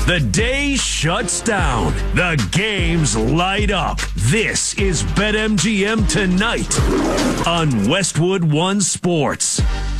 The day shuts down. The games light up. This is BetMGM Tonight on Westwood One Sports.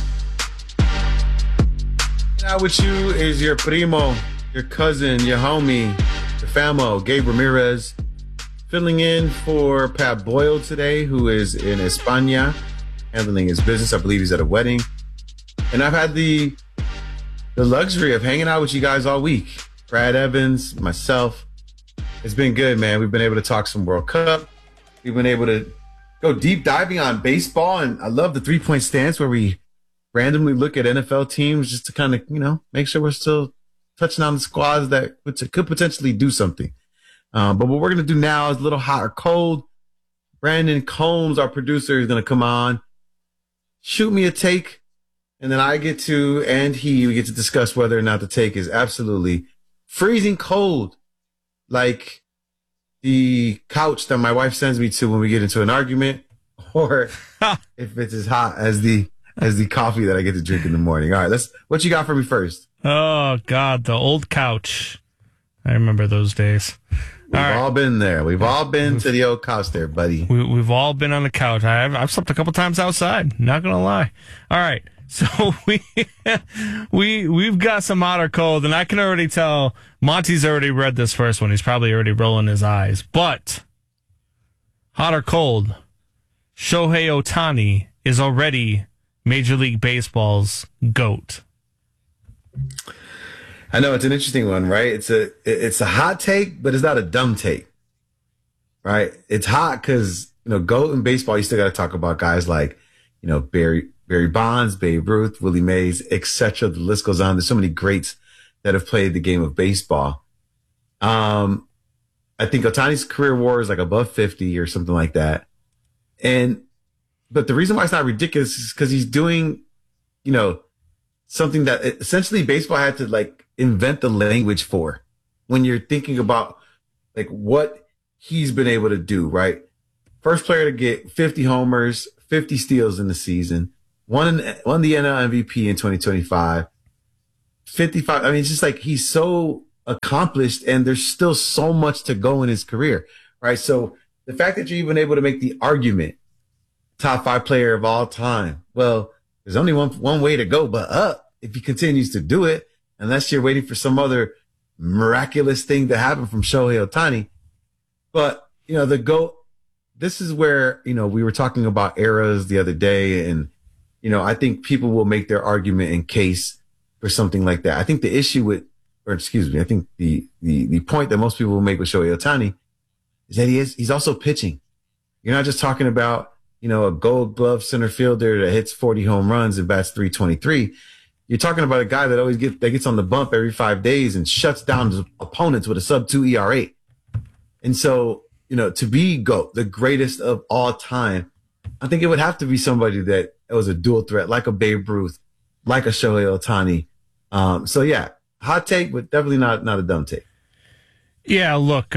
Now with you is your primo, your cousin, your homie, your famo, Gabe Ramirez, filling in for Pat Boyle today, who is in España, handling his business. I believe he's at a wedding. And I've had the luxury of hanging out with you guys all week. Brad Evans, myself. It's been good, man. We've been able to talk some World Cup. We've been able to go deep diving on baseball. And I love the 3-point stance where we randomly look at NFL teams just to kind of, make sure we're still touching on the squads that could potentially do something. But what we're going to do now is a little hot or cold. Brandon Combs, our producer, is going to come on, shoot me a take, and then we get to discuss whether or not the take is absolutely freezing cold, like the couch that my wife sends me to when we get into an argument, or if it's as hot as the coffee that I get to drink in the morning. All right, what you got for me first? Oh God, the old couch. I remember those days. We've all been there. We've all been to the old couch there, buddy. We've all been on the couch. I've slept a couple times outside. Not gonna lie. All right. So we've got some hot or cold, and I can already tell Monty's already read this first one. He's probably already rolling his eyes. But hot or cold, Shohei Ohtani is already Major League Baseball's GOAT. I know it's an interesting one, right? It's a hot take, but it's not a dumb take, right? It's hot because GOAT in baseball. You still got to talk about guys like Barry Bonds, Babe Ruth, Willie Mays, etc. The list goes on. There's so many greats that have played the game of baseball. I think Ohtani's career WAR is like above 50 or something like that. But the reason why it's not ridiculous is because he's doing, something that essentially baseball had to invent the language for when you're thinking about what he's been able to do, right? First player to get 50 homers, 50 steals in the season. Won the NL MVP in 2025. 55. I mean, it's just he's so accomplished, and there's still so much to go in his career, right? So the fact that you're even able to make the argument, top 5 player of all time, well, there's only one way to go but up if he continues to do it, unless you're waiting for some other miraculous thing to happen from Shohei Ohtani. But, the GOAT, this is where, we were talking about eras the other day, and I think people will make their argument in case for something like that. I think the issue I think the point that most people will make with Shohei Ohtani is that he's also pitching. You're not just talking about, a Gold Glove center fielder that hits 40 home runs and bats 323. You're talking about a guy that gets on the bump every 5 days and shuts down his opponents with a sub-2 ERA. And so, to be GOAT, the greatest of all time, I think it would have to be somebody that was a dual threat, like a Babe Ruth, like a Shohei Ohtani. So yeah, hot take, but definitely not a dumb take. Yeah, look,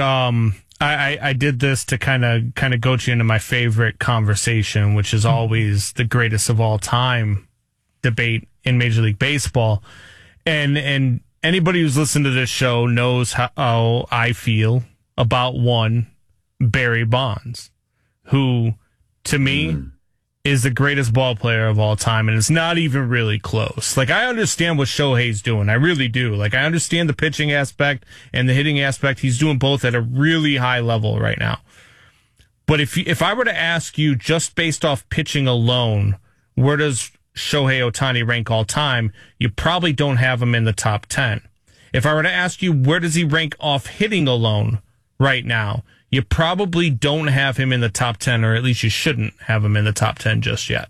I did this to kind of goat you into my favorite conversation, which is always the greatest of all time debate in Major League Baseball. And anybody who's listened to this show knows how I feel about one Barry Bonds, who to me is the greatest ball player of all time, and it's not even really close. I understand what Shohei's doing. I really do. I understand the pitching aspect and the hitting aspect. He's doing both at a really high level right now. But if I were to ask you just based off pitching alone, where does Shohei Ohtani rank all time? You probably don't have him in the top 10. If I were to ask you where does he rank off hitting alone right now, you probably don't have him in the top 10, or at least you shouldn't have him in the top 10 just yet.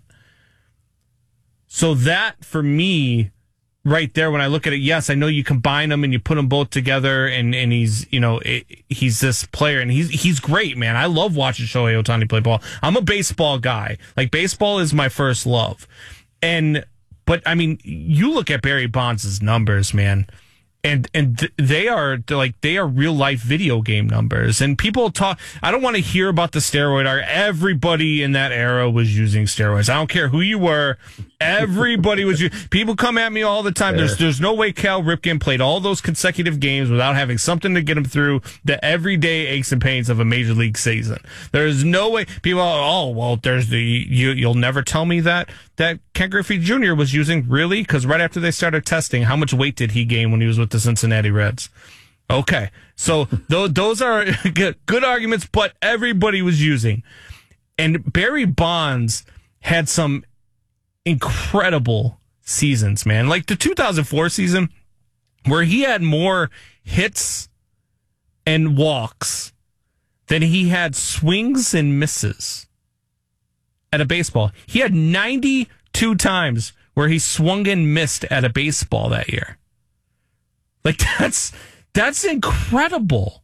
So that, for me, right there, when I look at it, yes, I know you combine them and you put them both together, and he's, he's this player, and he's great, man. I love watching Shohei Ohtani play ball. I'm a baseball guy. Baseball is my first love. But, I mean, you look at Barry Bonds' numbers, man. They are real life video game numbers. And people talk. I don't want to hear about the steroid era. Everybody in that era was using steroids. I don't care who you were. Everybody was. People come at me all the time. There's no way Cal Ripken played all those consecutive games without having something to get him through the everyday aches and pains of a major league season. There's no way. People are, you'll never tell me that Ken Griffey Jr. was using. Really? Because right after they started testing, how much weight did he gain when he was with the Cincinnati Reds? Okay, so those are good arguments, but everybody was using. And Barry Bonds had some incredible seasons, man. Like the 2004 season, where he had more hits and walks than he had swings and misses at a baseball. He had 92 times where he swung and missed at a baseball that year. Like that's incredible.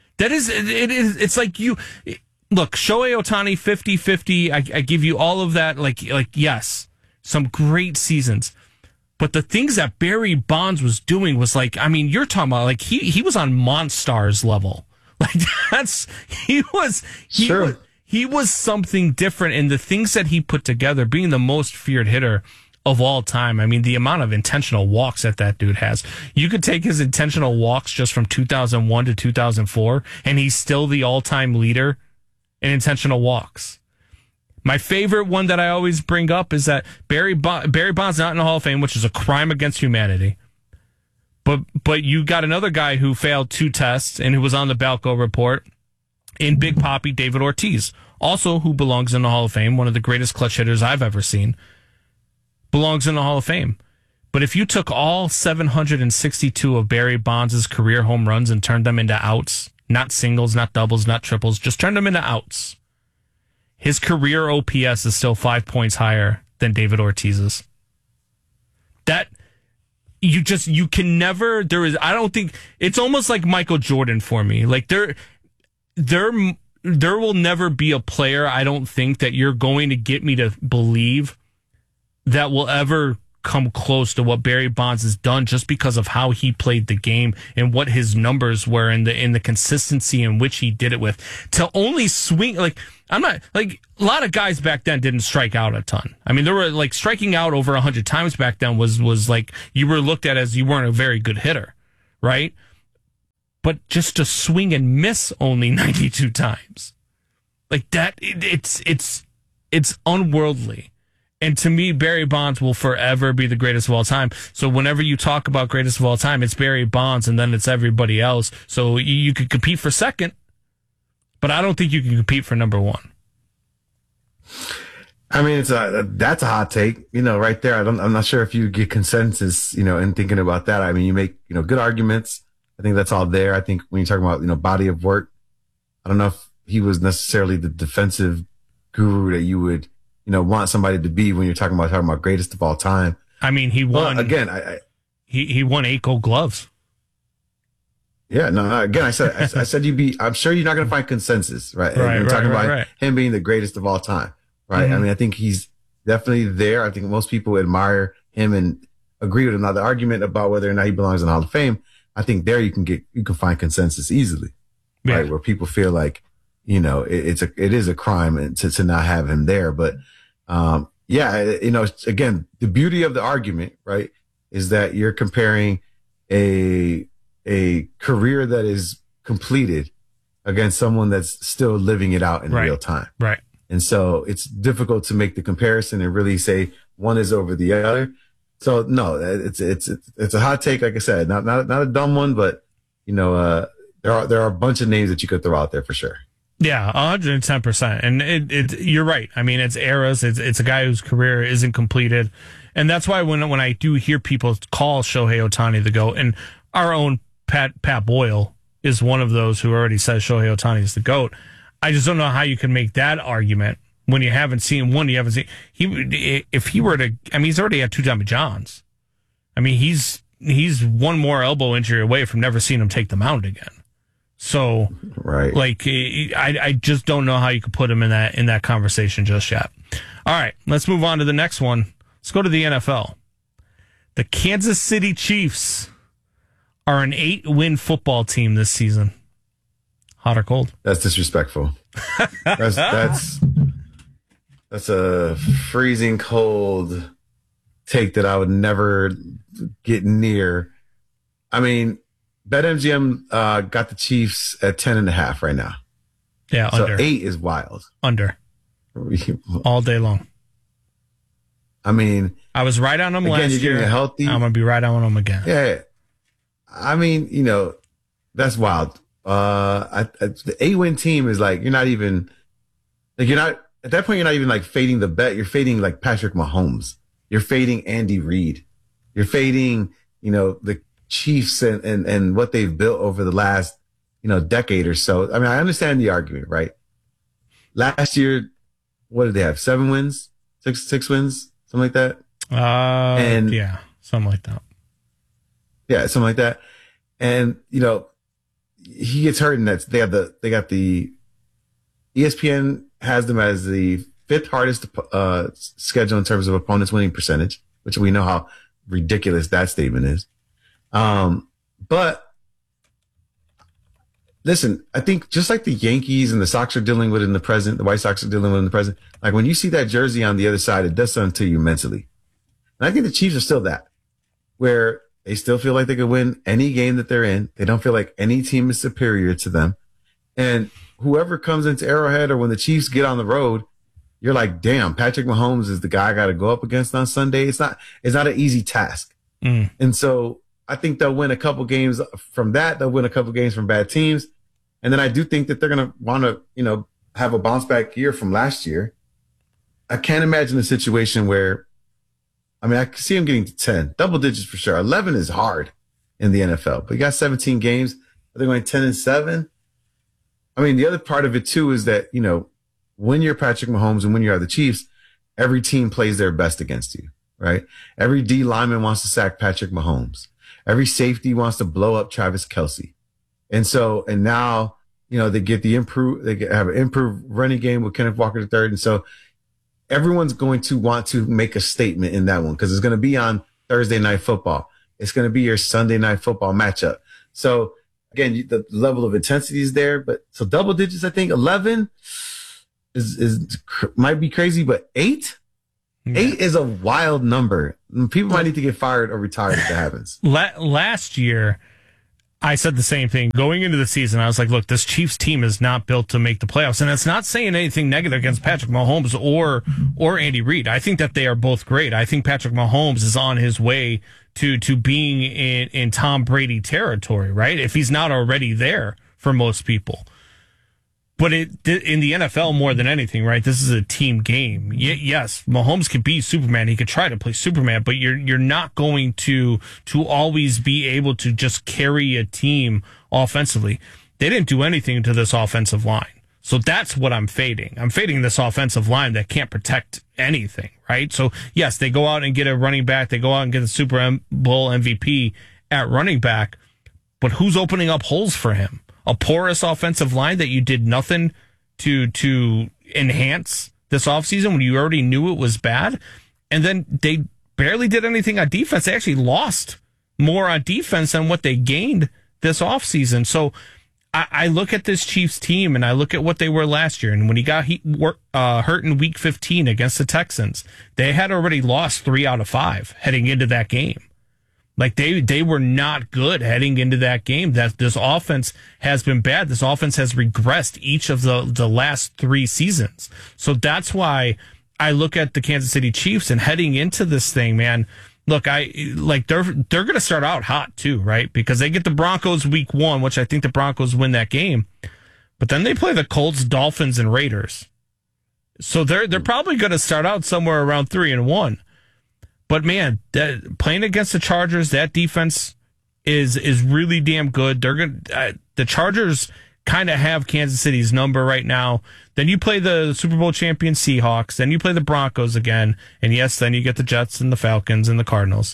It's like look, Shohei Ohtani 50-50. I give you all of that. Like yes, some great seasons. But the things that Barry Bonds was doing was like, I mean, you're talking about like he was on Monstars level. Like he was something different, and the things that he put together, being the most feared hitter of all time. I mean, the amount of intentional walks that dude has. You could take his intentional walks just from 2001 to 2004, and he's still the all-time leader in intentional walks. My favorite one that I always bring up is that Barry Bonds not in the Hall of Fame, which is a crime against humanity. But you got another guy who failed 2 tests and who was on the Balco report in Big Papi, David Ortiz, also who belongs in the Hall of Fame, one of the greatest clutch hitters I've ever seen. Belongs in the Hall of Fame. But if you took all 762 of Barry Bonds' career home runs and turned them into outs, not singles, not doubles, not triples, just turned them into outs, his career OPS is still 5 points higher than David Ortiz's. That you can never, I don't think, it's almost like Michael Jordan for me. Like there will never be a player, I don't think, that you're going to get me to believe that will ever come close to what Barry Bonds has done, just because of how he played the game and what his numbers were and the consistency in which he did it with. To only swing, like, I'm not, like, a lot of guys back then didn't strike out a ton. I mean, there were, like, striking out over 100 times back then was like, you were looked at as you weren't a very good hitter, right? But just to swing and miss only 92 times, like that, it's unworldly. And to me, Barry Bonds will forever be the greatest of all time. So whenever you talk about greatest of all time, it's Barry Bonds, and then it's everybody else. So you could compete for second, but I don't think you can compete for number one. I mean, that's a hot take, right there. I'm not sure if you get consensus, in thinking about that. I mean, you make, good arguments. I think that's all there. I think when you're talking about, body of work, I don't know if he was necessarily the defensive guru that you would, want somebody to be when you're talking about greatest of all time. I mean, he won. Well, again, he won 8 Gold Gloves. Yeah, no, again, I said I'm sure you're not going to find consensus, right? Right, you're talking about him him being the greatest of all time, right? Mm-hmm. I mean, I think he's definitely there. I think most people admire him and agree with him. Now, the argument about whether or not he belongs in the Hall of Fame, I think there you can find consensus easily, right? Where people feel like, it is a crime to not have him there. But, again, the beauty of the argument, right, is that you're comparing a career that is completed against someone that's still living it out in real time. Right. And so it's difficult to make the comparison and really say one is over the other. So no, it's a hot take. Like I said, not a dumb one, but there are a bunch of names that you could throw out there for sure. Yeah, 110%. And you're right. I mean, it's eras. It's a guy whose career isn't completed. And that's why when I do hear people call Shohei Ohtani the GOAT, and our own Pat Boyle is one of those who already says Shohei Ohtani is the GOAT, I just don't know how you can make that argument when you haven't seen one. You haven't seen if he were to. I mean, he's already had 2 Tommy Johns. I mean, he's one more elbow injury away from never seeing him take the mound again. So, right, like, I just don't know how you could put him in that conversation just yet. All right, let's move on to the next one. Let's go to the NFL. The Kansas City Chiefs are an 8-win football team this season. Hot or cold? That's disrespectful. That's a freezing cold take that I would never get near. I mean, BetMGM got the Chiefs at 10.5 right now. Yeah, so under. 8 is wild. Under. All day long. I mean, I was right on them last year. You're getting healthy. I'm going to be right on them again. Yeah. I mean, that's wild. The 8-win team is like, you're not at that point, you're not even like fading the bet. You're fading like Patrick Mahomes. You're fading Andy Reid. You're fading, the Chiefs and what they've built over the last, decade or so. I mean, I understand the argument, right? Last year, what did they have? 7 wins? Six wins? Something like that? Yeah, something like that. Yeah, something like that. And, he gets hurt, and they got the ESPN has them as the 5th hardest schedule in terms of opponents winning percentage, which we know how ridiculous that statement is. But listen, I think just like the Yankees and the Sox are dealing with in the present, the White Sox are dealing with in the present, like when you see that jersey on the other side, it does something to you mentally. And I think the Chiefs are still that, where they still feel like they could win any game that they're in. They don't feel like any team is superior to them. And whoever comes into Arrowhead or when the Chiefs get on the road, you're like, damn, Patrick Mahomes is the guy I got to go up against on Sunday. It's not an easy task. And so I think they'll win a couple games from that. They'll win a couple games from bad teams. And then I do think that they're going to want to, have a bounce back year from last year. I can't imagine a situation where, I can see him getting to 10, double digits for sure. 11 is hard in the NFL, but you got 17 games. Are they going 10-7? The other part of it too is that, when you're Patrick Mahomes and when you are the Chiefs, every team plays their best against you, right? Every D lineman wants to sack Patrick Mahomes. Every safety wants to blow up Travis Kelce. And now, they have an improved running game with Kenneth Walker III. And so everyone's going to want to make a statement in that one because it's going to be on Thursday Night Football. It's going to be your Sunday Night Football matchup. So again, the level of intensity is there, but so double digits, I think 11 is might be crazy, but 8 is a wild number. People might need to get fired or retired if that happens. Last year, I said the same thing going into the season. I was like, look, this Chiefs team is not built to make the playoffs. And it's not saying anything negative against Patrick Mahomes or Andy Reid. I think that they are both great. I think Patrick Mahomes is on his way to being in Tom Brady territory, right? If he's not already there for most people. But in the NFL, more than anything, right? This is a team game. Yes, Mahomes could be Superman. He could try to play Superman, but you're not going to always be able to just carry a team offensively. They didn't do anything to this offensive line. So that's what I'm fading. I'm fading this offensive line that can't protect anything, right? So yes, they go out and get a running back. They go out and get the Super Bowl MVP at running back. But who's opening up holes for him? A porous offensive line that you did nothing to enhance this offseason when you already knew it was bad. And then they barely did anything on defense. They actually lost more on defense than what they gained this offseason. So I look at this Chiefs team and I look at what they were last year. And when he got hurt in week 15 against the Texans, they had already lost 3 out of 5 heading into that game. Like they were not good heading into that game. That this offense has been bad. This offense has regressed each of the last 3 seasons. So that's why I look at the Kansas City Chiefs and heading into this thing, man. Look, they're going to start out hot too, right? Because they get the Broncos week 1, which I think the Broncos win that game. But then they play the Colts, Dolphins, and Raiders. So they're probably going to start out somewhere around 3-1. But man, playing against the Chargers, that defense is really damn good. The Chargers kind of have Kansas City's number right now. Then you play the Super Bowl champion Seahawks. Then you play the Broncos again, and yes, then you get the Jets and the Falcons and the Cardinals.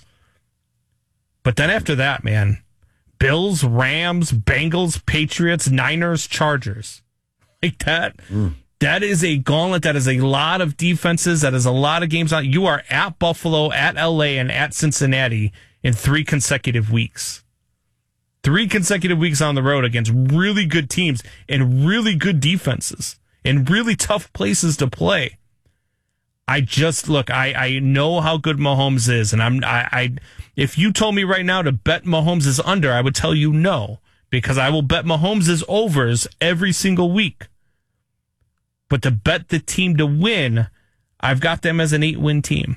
But then after that, man, Bills, Rams, Bengals, Patriots, Niners, Chargers, like that. That is a gauntlet. That is a lot of defenses. That is a lot of games on. You are at Buffalo, at LA, and at Cincinnati in 3 consecutive weeks. 3 consecutive weeks on the road against really good teams and really good defenses and really tough places to play. I know how good Mahomes is, and if you told me right now to bet Mahomes is under, I would tell you no, because I will bet Mahomes is overs every single week. But to bet the team to win, I've got them as an 8-win team.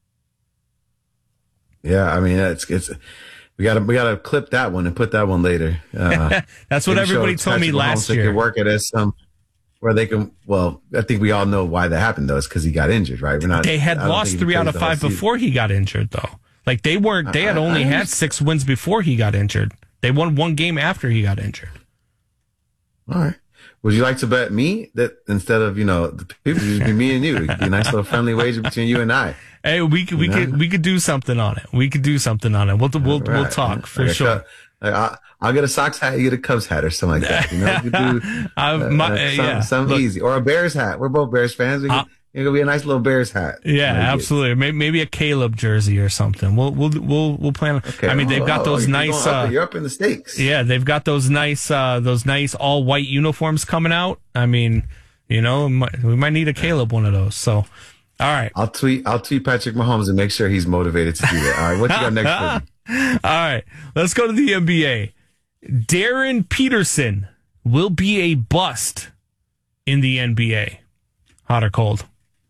Yeah, I mean, it's we gotta clip that one and put that one later. That's what everybody told me last year. They can work it as some where they can. Well, I think we all know why that happened though. It's because he got injured, right? They had lost 3 out of 5 before he got injured, though. Like they weren't. They had only had 6 wins before he got injured. They won 1 game after he got injured. All right. Would you like to bet me that instead of the people, just be me and you? It'd be a nice little friendly wager between you and I. Hey, we could do something on it. We'll talk for sure. I'll get a Sox hat. You get a Cubs hat or something like that. We could do something easy, or a Bears hat. We're both Bears fans. It'll be a nice little Bears hat. Yeah, absolutely. Maybe a Caleb jersey or something. We'll plan. Okay. I mean, they've got those nice. You're up in the stakes. Yeah, they've got those nice all white uniforms coming out. I mean, we might need a Caleb one of those. So, all right. I'll tweet Patrick Mahomes and make sure he's motivated to do that. All right, what you got next for me? All right, let's go to the NBA. Darren Peterson will be a bust in the NBA. Hot or cold?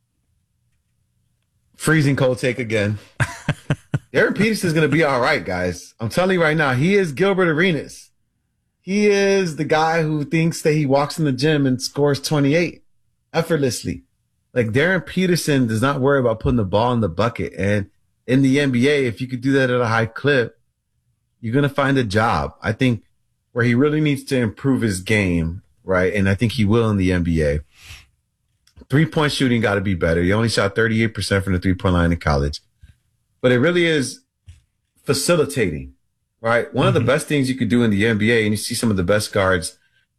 Freezing cold take again. Darren Peterson is going to be all right, guys. I'm telling you right now, he is Gilbert Arenas. He is the guy who thinks that he walks in the gym and scores 28 effortlessly. Like Darren Peterson does not worry about putting the ball in the bucket. And in the NBA, if you could do that at a high clip, you're going to find a job. I think where he really needs to improve his game, right? And I think he will in the NBA. 3-point shooting got to be better. He only shot 38% from the 3-point line in college. But it really is facilitating, right? One of the best things you could do in the NBA, and you see some of the best guards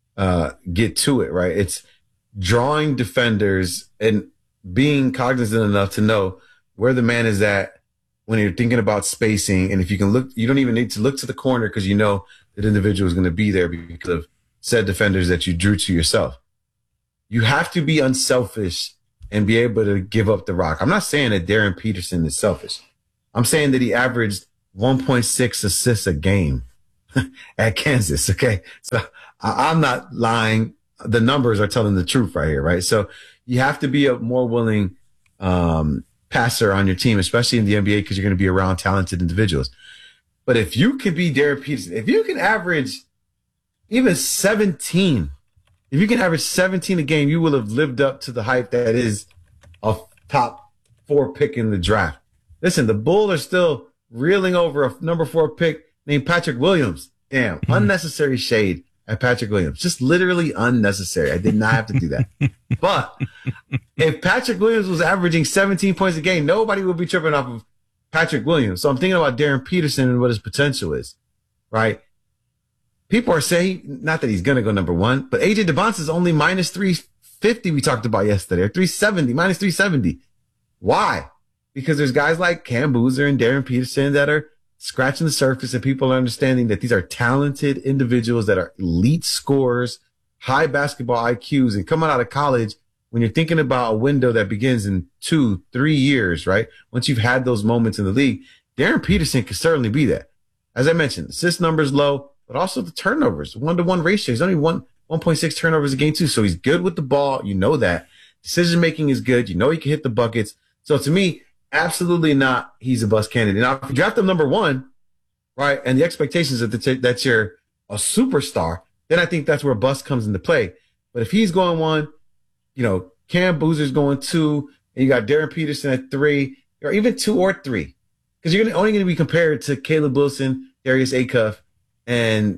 get to it, right? It's drawing defenders and being cognizant enough to know where the man is at when you're thinking about spacing. And if you can look, you don't even need to look to the corner because you know that individual is going to be there because of said defenders that you drew to yourself. You have to be unselfish and be able to give up the rock. I'm not saying that Darren Peterson is selfish. I'm saying that he averaged 1.6 assists a game at Kansas. Okay. So I'm not lying. The numbers are telling the truth right here. Right. So you have to be a more willing, passer on your team, especially in the NBA, because you're going to be around talented individuals. But if you can be Darren Peterson, if you can average even 17, if you can average 17 a game, you will have lived up to the hype that is a top 4 pick in the draft. Listen, the Bulls are still reeling over a number 4 pick named Patrick Williams. Damn, unnecessary shade at Patrick Williams. Just literally unnecessary. I did not have to do that. But if Patrick Williams was averaging 17 points a game, nobody would be tripping off of Patrick Williams. So I'm thinking about Darren Peterson and what his potential is, right? People are saying, not that he's going to go number 1, but AJ DeBonce is only minus 350 we talked about yesterday, or 370, minus 370. Why? Because there's guys like Cam Boozer and Darren Peterson that are scratching the surface and people are understanding that these are talented individuals that are elite scorers, high basketball IQs, and coming out of college, when you're thinking about a window that begins in 2-3 years, right? Once you've had those moments in the league, Darren Peterson could certainly be that. As I mentioned, assist numbers low, but also the turnovers, 1-to-1 ratio. He's only 1.6 turnovers a game too. So he's good with the ball. You know that. Decision making is good. You know he can hit the buckets. So to me, absolutely not. He's a bust candidate. Now, if you draft him number 1, right, and the expectations that you're a superstar, then I think that's where bust comes into play. But if he's going 1, Cam Boozer's going 2, and you got Darren Peterson at 3, or even 2 or 3, because you're only going to be compared to Caleb Wilson, Darius Acuff, and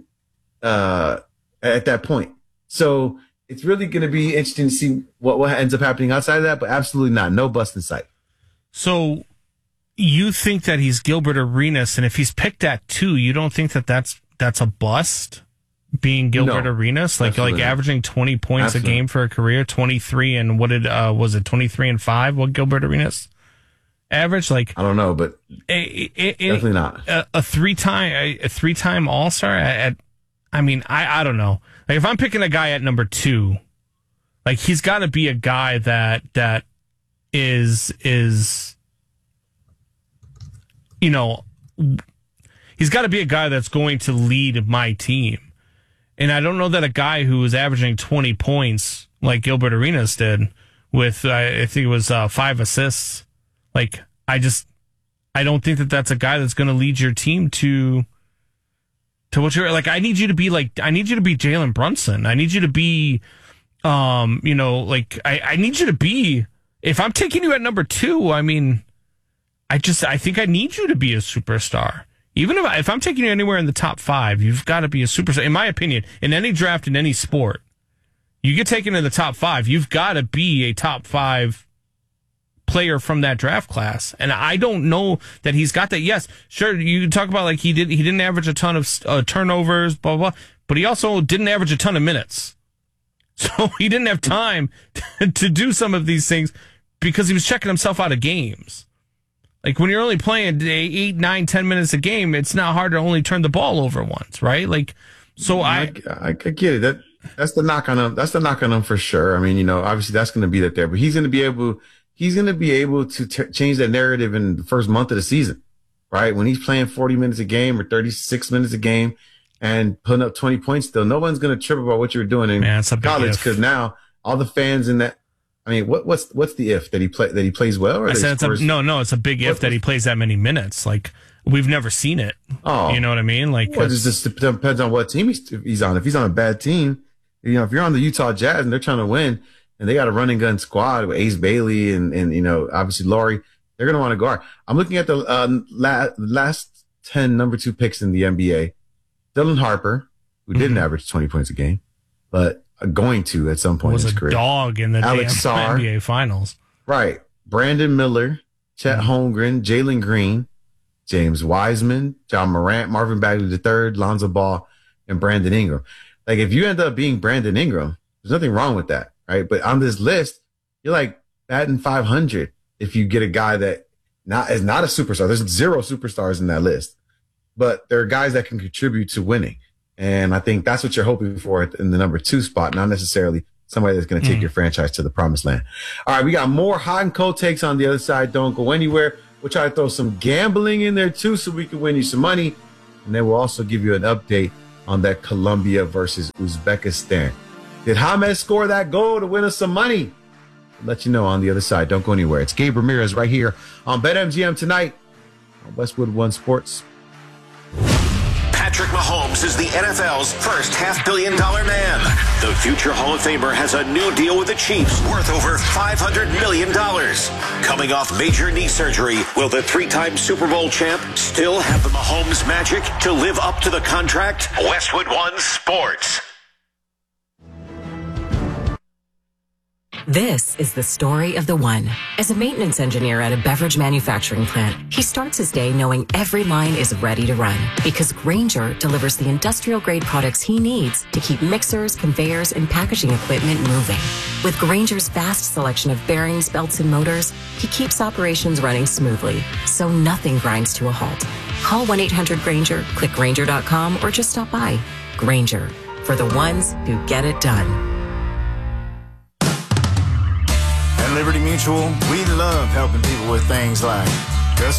at that point. So it's really going to be interesting to see what ends up happening outside of that, but absolutely not. No bust in sight. So you think that he's Gilbert Arenas, and if he's picked at 2, you don't think that that's a bust, being Gilbert Arenas? Like averaging 20 points a game for a career, 23 and 23 and 5, what Gilbert Arenas? average? Like, I don't know, but definitely not a three-time All-Star. I don't know. Like, if I'm picking a guy at number 2, like, he's got to be a guy that is he's got to be a guy that's going to lead my team. And I don't know that a guy who was averaging 20 points like Gilbert Arenas did with, I think it was 5 assists. Like, I don't think that that's a guy that's going to lead your team to what you're like. I need you to be Jalen Brunson. I need you to be, I need you to be, if I'm taking you at number 2, I think I need you to be a superstar. Even if I'm taking you anywhere in the top 5, you've got to be a superstar. In my opinion, in any draft, in any sport, you get taken in the top 5, you've got to be a top 5 player from that draft class. And I don't know that he's got that. Yes, sure, you talk about like he didn't average a ton of turnovers, blah, blah, blah, but he also didn't average a ton of minutes. So he didn't have time to do some of these things because he was checking himself out of games. Like, when you're only playing 8, 9, 10 minutes a game, it's not hard to only turn the ball over once, right? Like, so I get it. That's the knock on him. That's the knock on him for sure. I mean, obviously that's going to be there, but he's going to be able to change that narrative in the first month of the season, right? When he's playing 40 minutes a game or 36 minutes a game and putting up 20 points still, no one's going to trip about what you were doing in college, because now all the fans in that. I mean, what's the if that he plays well? Or I said it's a big if that he plays that many minutes. Like, we've never seen it. Oh, you know what I mean? Like, well, it just depends on what team he's on. If he's on a bad team, if you're on the Utah Jazz and they're trying to win and they got a running gun squad with Ace Bailey and obviously Laurie, they're gonna want to guard. I'm looking at the last 10 number 2 picks in the NBA. Dylan Harper, who didn't average 20 points a game, but going to at some point in his career. Was a dog in the Alex Sarr, NBA Finals. Right. Brandon Miller, Chet Holmgren, Jalen Green, James Wiseman, John Morant, Marvin Bagley III, Lonzo Ball, and Brandon Ingram. Like, if you end up being Brandon Ingram, there's nothing wrong with that, right? But on this list, you're like batting 500 if you get a guy that is not a superstar. There's 0 superstars in that list, but there are guys that can contribute to winning. And I think that's what you're hoping for in the number 2 spot, not necessarily somebody that's going to take your franchise to the promised land. All right, we got more hot and cold takes on the other side. Don't go anywhere. We'll try to throw some gambling in there too so we can win you some money. And then we'll also give you an update on that Colombia versus Uzbekistan. Did James score that goal to win us some money? I'll let you know on the other side. Don't go anywhere. It's Gabe Ramirez right here on BetMGM tonight on Westwood One Sports. Patrick Mahomes is the NFL's first $500 million man. The future Hall of Famer has a new deal with the Chiefs worth over $500 million. Coming off major knee surgery, will the 3-time Super Bowl champ still have the Mahomes magic to live up to the contract? Westwood One Sports. This is the story of the one. As a maintenance engineer at a beverage manufacturing plant, he starts his day knowing every line is ready to run because Grainger delivers the industrial-grade products he needs to keep mixers, conveyors, and packaging equipment moving. With Grainger's vast selection of bearings, belts, and motors, he keeps operations running smoothly, so nothing grinds to a halt. Call 1-800-GRAINGER, click Grainger.com, or just stop by. Grainger, for the ones who get it done. At Liberty Mutual, we love helping people with things like